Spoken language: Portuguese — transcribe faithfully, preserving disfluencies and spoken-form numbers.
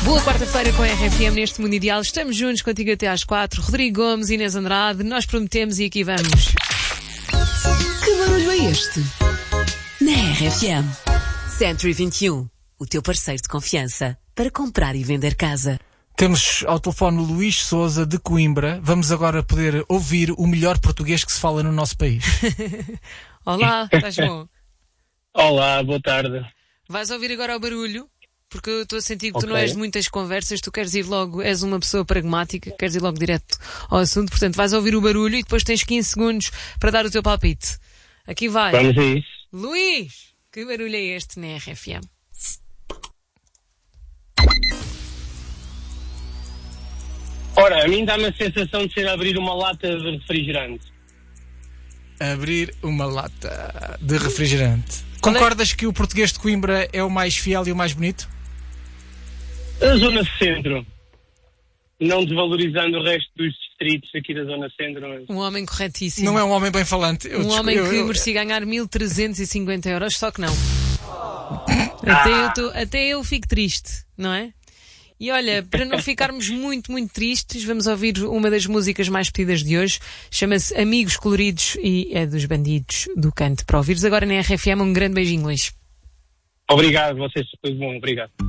Boa quarta-feira com a R F M neste Mundo Ideal. Estamos juntos contigo até às quatro. Rodrigo Gomes, Inês Andrade, nós prometemos e aqui vamos. Que barulho é este? Na R F M. Century vinte e um, o teu parceiro de confiança para comprar e vender casa. Temos ao telefone o Luís Sousa de Coimbra. Vamos agora poder ouvir o melhor português que se fala no nosso país. Olá, estás bom? Olá, boa tarde. Vais ouvir agora o barulho? Porque eu estou a sentir que Okay. tu não és de muitas conversas, tu queres ir logo, és uma pessoa pragmática, queres ir logo direto ao assunto, portanto vais ouvir o barulho e depois tens quinze segundos para dar o teu palpite. Aqui vai. Vamos a isso. Luís, que barulho é este na R F M? Ora, a mim dá-me a sensação de ser a abrir uma lata de refrigerante. Abrir uma lata de refrigerante. Qual é? Concordas que o português de Coimbra é o mais fiel e o mais bonito? A zona centro. Não desvalorizando o resto dos distritos aqui da zona centro. Mas... Um homem corretíssimo. Não é um homem bem falante. Eu Um desco- homem eu- que eu- merecia ganhar mil trezentos e cinquenta euros, só que não. Até eu, tô- até eu fico triste, não é? E olha, para não ficarmos muito, muito tristes, vamos ouvir uma das músicas mais pedidas de hoje. Chama-se Amigos Coloridos e é dos Bandidos do Canto. Para ouvires agora na R F M, um grande beijinho, Luís. Obrigado, vocês são tudo bom, obrigado.